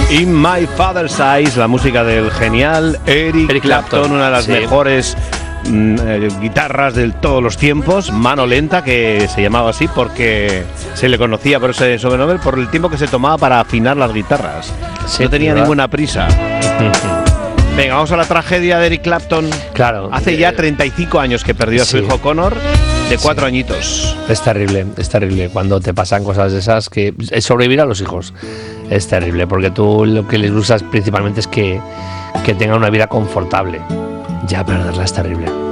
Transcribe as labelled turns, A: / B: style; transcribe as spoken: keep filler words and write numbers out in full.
A: In My Father's Eyes, la música del genial Eric,
B: Eric
A: Clapton,
B: Clapton,
A: una de las
B: sí.
A: mejores mm, eh, guitarras de todos los tiempos, Mano Lenta, que se llamaba así porque se le conocía por ese sobrenombre, por el tiempo que se tomaba para afinar las guitarras.
B: Sí,
A: no tenía
B: ¿verdad?
A: ninguna prisa. Venga, vamos a la tragedia de Eric Clapton.
B: Claro.
A: Hace ya treinta y cinco años que perdió a su
B: Sí.
A: hijo Connor, de cuatro
B: Sí.
A: añitos.
B: Es terrible, es terrible cuando te pasan cosas de esas, que es sobrevivir a los hijos. Es terrible, porque tú lo que les buscas principalmente es que, que tengan una vida confortable. Ya perderla es terrible.